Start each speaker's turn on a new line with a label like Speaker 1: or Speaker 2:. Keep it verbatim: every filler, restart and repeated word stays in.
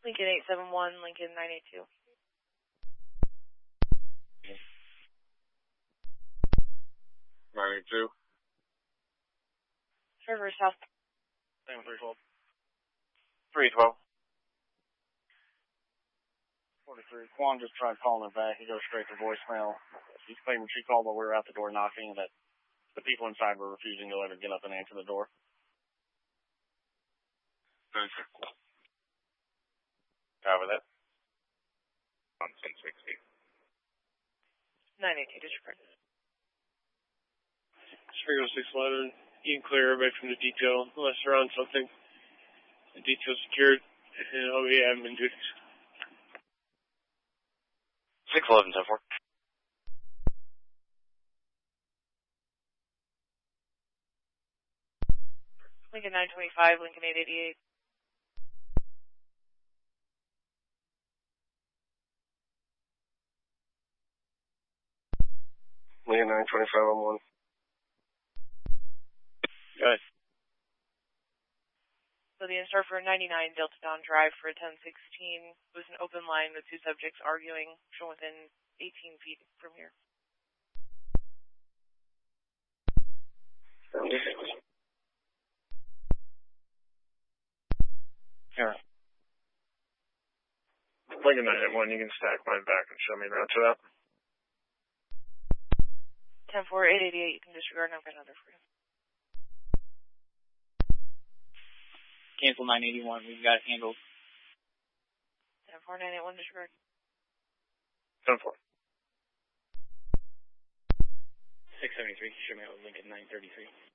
Speaker 1: Lincoln eight seven one, Lincoln nine eight two.
Speaker 2: nine eight two.
Speaker 1: Server South.
Speaker 2: Same three twelve.
Speaker 3: three twelve.
Speaker 2: forty-three. Quan just tried calling her back. He goes straight to voicemail. She's claiming she called while we were out the door knocking and that the people inside were refusing to let her get up and answer the door.
Speaker 3: Okay. Copy that. On ten sixty.
Speaker 1: nine eight two, disregard.
Speaker 4: Springle six eleven, you can clear everybody from the detail unless they're on something. The detail's secured, and I'll be admin duties.
Speaker 3: six eleven, ten four.
Speaker 1: Lincoln nine twenty-five, Lincoln eight eighty-eight.
Speaker 2: Lincoln nine twenty-five on one.
Speaker 4: Good.
Speaker 1: So the in-start for ninety-nine Delta Dawn Drive for ten sixteen was an open line with two subjects arguing, shown within eighteen feet from here.
Speaker 2: Here. Lincoln nine eight one, you can stack mine back and show me the route to that.
Speaker 1: ten four, eight eighty-eight, you can disregard, and I've got another for you.
Speaker 5: Cancel nine eighty-one, we've got it handled.
Speaker 1: ten four, nine eight one, disregard.
Speaker 2: ten four.
Speaker 5: six seventy-three, show me out Lincoln nine thirty-three.